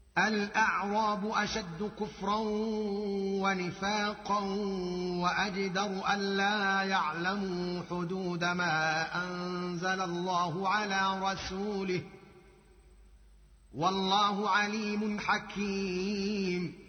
الأعراب أشد كفرا ونفاقا وأجدر ألا يعلموا حدود ما أنزل الله على رسوله والله عليم حكيم